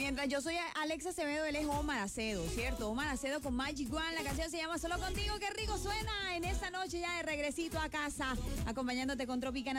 Mientras yo soy Alexa Acevedo, él es Omar Acedo, ¿cierto? Omar Acedo con Magic One. La canción se llama Solo Contigo. ¡Qué rico suena en esta noche ya de regresito a casa! Acompañándote con Tropicana.